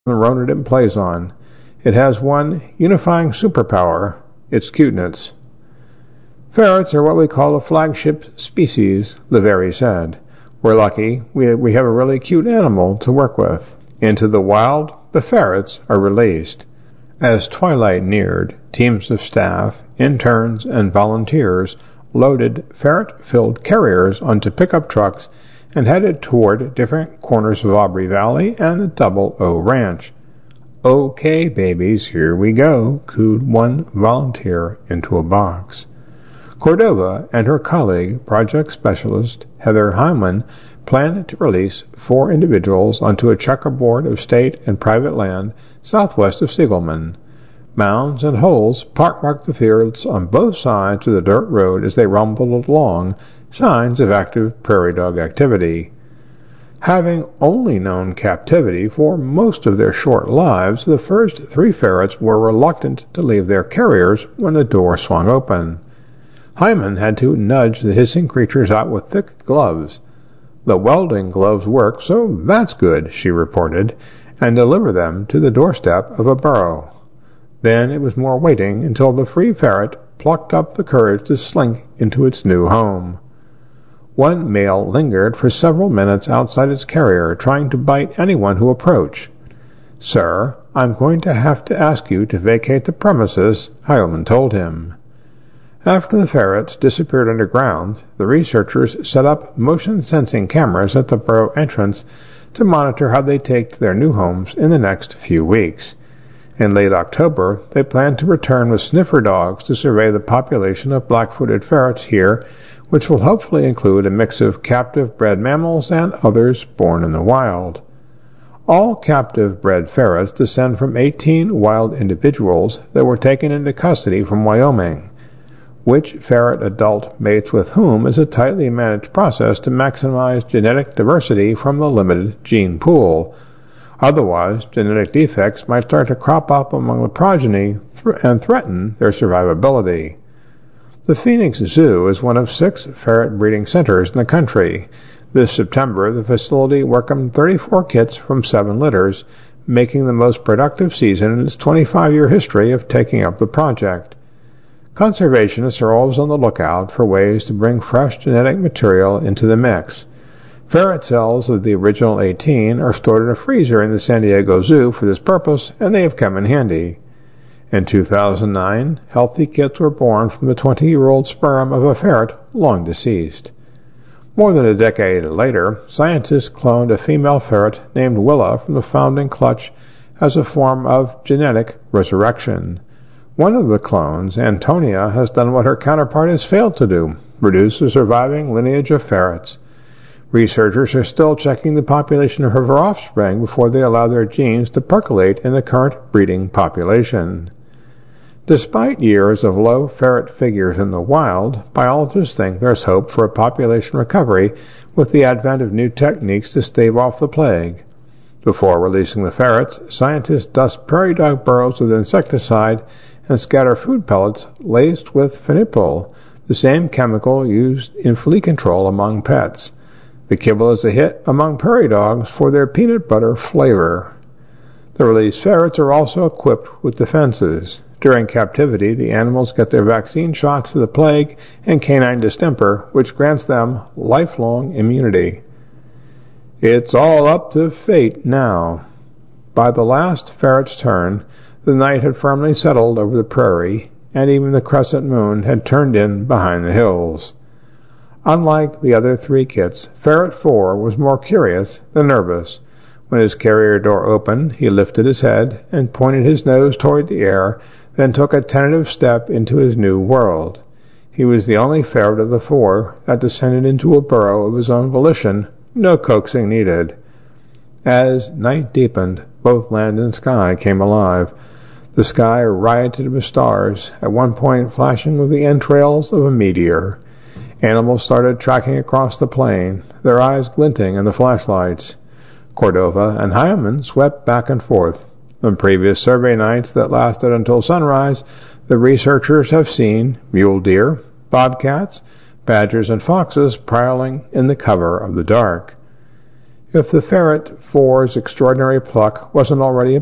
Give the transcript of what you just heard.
the rodent plays on. It has one unifying superpower: its cuteness. Ferrets are what we call a flagship species, Leverry said. We're lucky we have a really cute animal to work with. Into the wild, the ferrets are released. As twilight neared, teams of staff, interns, and volunteers loaded ferret-filled carriers onto pickup trucks and headed toward different corners of Aubrey Valley and the Double O Ranch. "Okay, babies, here we go," cooed one volunteer into a box. Cordova and her colleague, project specialist Heather Hyman, planned to release 4 individuals onto a checkerboard of state and private land southwest of Siegelman. Mounds and holes pockmarked the fields on both sides of the dirt road as they rumbled along, signs of active prairie dog activity. Having only known captivity for most of their short lives, the first 3 ferrets were reluctant to leave their carriers when the door swung open. Hyman had to nudge the hissing creatures out with thick gloves. "The welding gloves work, so that's good," she reported, and delivered them to the doorstep of a burrow. Then it was more waiting until the free ferret plucked up the courage to slink into its new home. One male lingered for several minutes outside its carrier, trying to bite anyone who approached. "Sir, I'm going to have to ask you to vacate the premises," Heilman told him. After the ferrets disappeared underground, the researchers set up motion-sensing cameras at the burrow entrance to monitor how they take to their new homes in the next few weeks. In late October, they plan to return with sniffer dogs to survey the population of black-footed ferrets here, which will hopefully include a mix of captive-bred mammals and others born in the wild. All captive-bred ferrets descend from 18 wild individuals that were taken into custody from Wyoming. Which ferret adult mates with whom is a tightly managed process to maximize genetic diversity from the limited gene pool. Otherwise, genetic defects might start to crop up among the progeny and threaten their survivability. The Phoenix Zoo is one of 6 ferret breeding centers in the country. This September, the facility welcomed 34 kits from 7 litters, making the most productive season in its 25-year history of taking up the project. Conservationists are always on the lookout for ways to bring fresh genetic material into the mix. Ferret cells of the original 18 are stored in a freezer in the San Diego Zoo for this purpose, and they have come in handy. In 2009, healthy kits were born from the 20-year-old sperm of a ferret long deceased. More than a decade later, scientists cloned a female ferret named Willa from the founding clutch as a form of genetic resurrection. One of the clones, Antonia, has done what her counterpart has failed to do: reduce the surviving lineage of ferrets. Researchers are still checking the population of her offspring before they allow their genes to percolate in the current breeding population. Despite years of low ferret figures in the wild, biologists think there's hope for a population recovery with the advent of new techniques to stave off the plague. Before releasing the ferrets, scientists dust prairie dog burrows with insecticide and scatter food pellets laced with phenipyl, the same chemical used in flea control among pets. The kibble is a hit among prairie dogs for their peanut butter flavor. The released ferrets are also equipped with defenses. During captivity, the animals get their vaccine shots for the plague and canine distemper, which grants them lifelong immunity. It's all up to fate now. By the last ferret's turn, the night had firmly settled over the prairie, and even the crescent moon had turned in behind the hills. Unlike the other 3 kits, Ferret 4 was more curious than nervous. When his carrier door opened, he lifted his head and pointed his nose toward the air, then took a tentative step into his new world. He was the only ferret of the 4 that descended into a burrow of his own volition, no coaxing needed. As night deepened, both land and sky came alive. The sky rioted with stars, at one point flashing with the entrails of a meteor. Animals started tracking across the plain, their eyes glinting in the flashlights. Cordova and Hyman swept back and forth. On previous survey nights that lasted until sunrise, the researchers have seen mule deer, bobcats, badgers, and foxes prowling in the cover of the dark. If the ferret 4's extraordinary pluck wasn't already